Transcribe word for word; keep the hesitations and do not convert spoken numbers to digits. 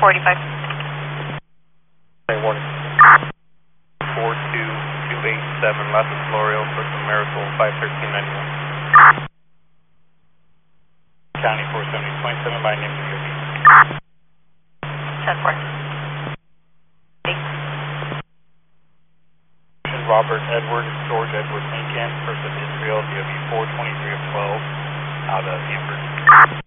forty-five. Hey, warning. four two two eight seven, last is Florio for some Miracle five thirteen ninety-one. County four seventy, twenty-seven by name of your ten four. Robert Edward, George Edward Lincoln, First of Israel, D O B four twenty-three of twelve, out of Amber.